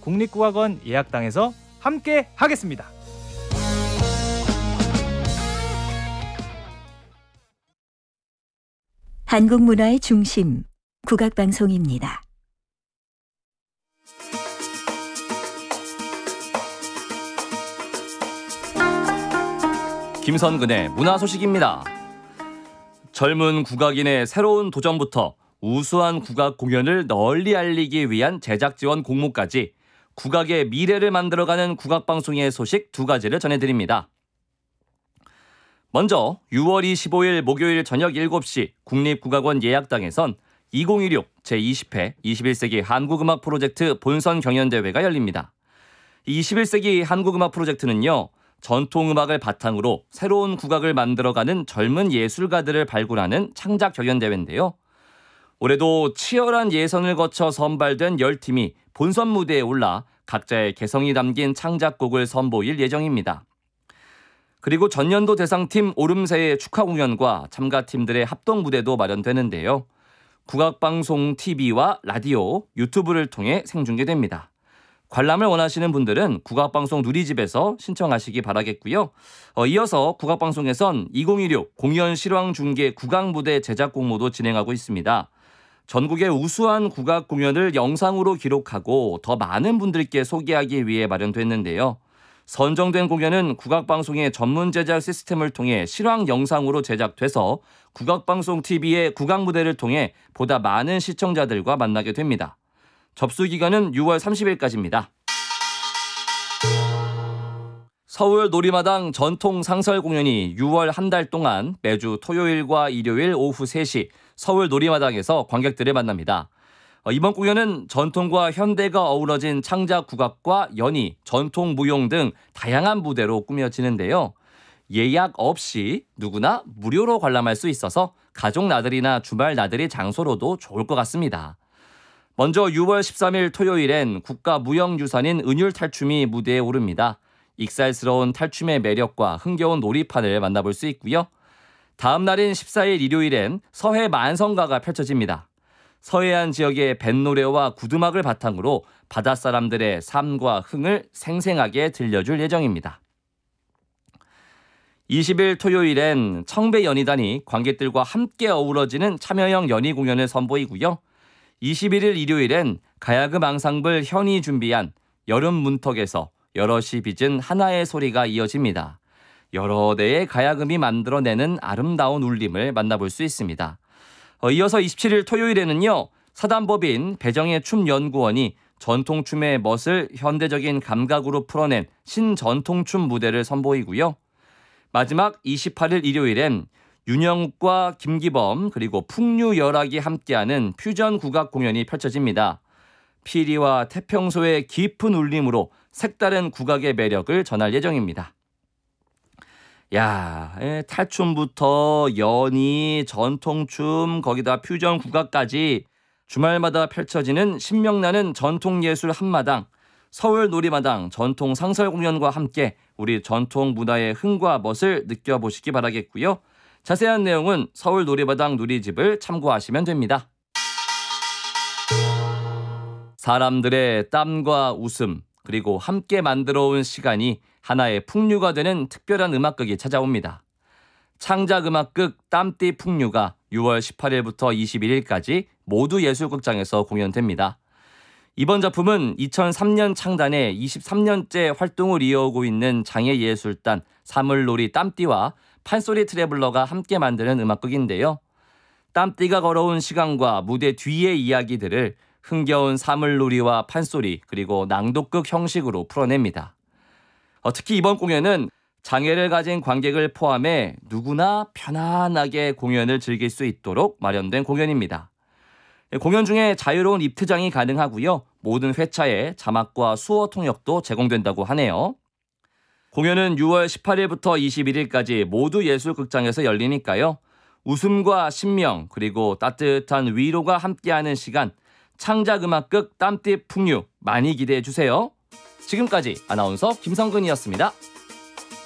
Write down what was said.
국립국악원 예약당에서 함께 하겠습니다. 한국 문화의 중심, 국악방송입니다. 김선근의 문화 소식입니다. 젊은 국악인의 새로운 도전부터 우수한 국악 공연을 널리 알리기 위한 제작 지원 공모까지 국악의 미래를 만들어가는 국악방송의 소식 두 가지를 전해드립니다. 먼저 6월 25일 목요일 저녁 7시 국립국악원 예약당에선 2016 제20회 21세기 한국음악 프로젝트 본선 경연대회가 열립니다. 21세기 한국음악 프로젝트는요, 전통음악을 바탕으로 새로운 국악을 만들어가는 젊은 예술가들을 발굴하는 창작 경연대회인데요. 올해도 치열한 예선을 거쳐 선발된 10팀이 본선 무대에 올라 각자의 개성이 담긴 창작곡을 선보일 예정입니다. 그리고 전년도 대상팀 오름새의 축하 공연과 참가팀들의 합동 무대도 마련되는데요. 국악방송 TV와 라디오, 유튜브를 통해 생중계됩니다. 관람을 원하시는 분들은 국악방송 누리집에서 신청하시기 바라겠고요. 이어서 국악방송에선 2016 공연 실황 중계 국악 무대 제작 공모도 진행하고 있습니다. 전국의 우수한 국악 공연을 영상으로 기록하고 더 많은 분들께 소개하기 위해 마련됐는데요. 선정된 공연은 국악방송의 전문 제작 시스템을 통해 실황 영상으로 제작돼서 국악방송 TV의 국악 무대를 통해 보다 많은 시청자들과 만나게 됩니다. 접수 기간은 6월 30일까지입니다. 서울 놀이마당 전통 상설 공연이 6월 한 달 동안 매주 토요일과 일요일 오후 3시 서울 놀이마당에서 관객들을 만납니다. 이번 공연은 전통과 현대가 어우러진 창작 국악과 연희, 전통 무용 등 다양한 무대로 꾸며지는데요. 예약 없이 누구나 무료로 관람할 수 있어서 가족 나들이나 주말 나들이 장소로도 좋을 것 같습니다. 먼저 6월 13일 토요일엔 국가무형유산인 은율탈춤이 무대에 오릅니다. 익살스러운 탈춤의 매력과 흥겨운 놀이판을 만나볼 수 있고요. 다음 날인 14일 일요일엔 서해 만성가가 펼쳐집니다. 서해안 지역의 뱃노래와 구두막을 바탕으로 바닷사람들의 삶과 흥을 생생하게 들려줄 예정입니다. 20일 토요일엔 청배연희단이 관객들과 함께 어우러지는 참여형 연희 공연을 선보이고요. 21일 일요일엔 가야금 앙상블 현이 준비한 여름 문턱에서 여럿이 빚은 하나의 소리가 이어집니다. 여러 대의 가야금이 만들어내는 아름다운 울림을 만나볼 수 있습니다. 이어서 27일 토요일에는요, 사단법인 배정의 춤연구원이 전통춤의 멋을 현대적인 감각으로 풀어낸 신전통춤 무대를 선보이고요. 마지막 28일 일요일엔 윤영욱과 김기범 그리고 풍류열악이 함께하는 퓨전 국악 공연이 펼쳐집니다. 피리와 태평소의 깊은 울림으로 색다른 국악의 매력을 전할 예정입니다. 탈춤부터 연희, 전통춤, 거기다 퓨전 국악까지 주말마다 펼쳐지는 신명나는 전통예술 한마당, 서울 놀이마당 전통 상설 공연과 함께 우리 전통 문화의 흥과 멋을 느껴보시기 바라겠고요. 자세한 내용은 서울 놀이마당 누리집을 참고하시면 됩니다. 사람들의 땀과 웃음, 그리고 함께 만들어온 시간이 하나의 풍류가 되는 특별한 음악극이 찾아옵니다. 창작음악극 땀띠 풍류가 6월 18일부터 21일까지 모두 예술극장에서 공연됩니다. 이번 작품은 2003년 창단에 23년째 활동을 이어오고 있는 장애예술단 사물놀이 땀띠와 판소리 트래블러가 함께 만드는 음악극인데요. 땀띠가 걸어온 시간과 무대 뒤의 이야기들을 흥겨운 사물놀이와 판소리 그리고 낭독극 형식으로 풀어냅니다. 특히 이번 공연은 장애를 가진 관객을 포함해 누구나 편안하게 공연을 즐길 수 있도록 마련된 공연입니다. 공연 중에 자유로운 입퇴장이 가능하고요. 모든 회차에 자막과 수어 통역도 제공된다고 하네요. 공연은 6월 18일부터 21일까지 모두 예술극장에서 열리니까요. 웃음과 신명 그리고 따뜻한 위로가 함께하는 시간, 창작음악극 땀띠 풍류 많이 기대해 주세요. 지금까지 아나운서 김성근이었습니다.